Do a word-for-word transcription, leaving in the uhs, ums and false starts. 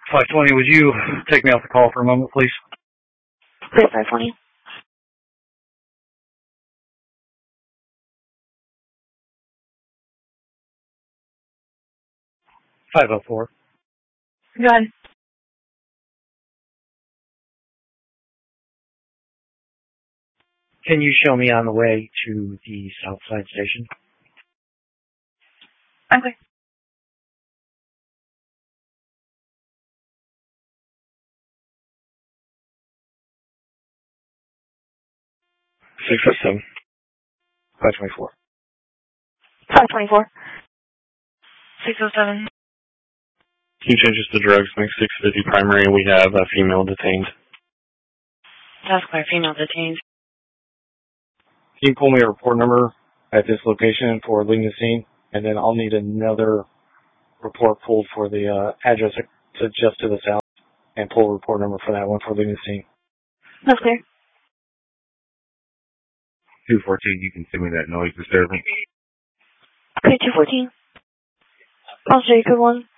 five twenty, would you take me off the call for a moment, please? Clear five twenty. five oh four. Go ahead. Can you show me on the way to the Southside Station? Okay. six oh seven. five twenty-four. five twenty-four. six oh seven. He changes to drugs, makes six fifty primary, and we have a female detained. That's clear, female detained. Can you pull me a report number at this location for leaving the scene? And then I'll need another report pulled for the uh, address to just to the south, and pull a report number for that one for leaving the scene. That's clear. two fourteen, you can send me that noise disturbance. Okay, two fourteen. I'll show you good one.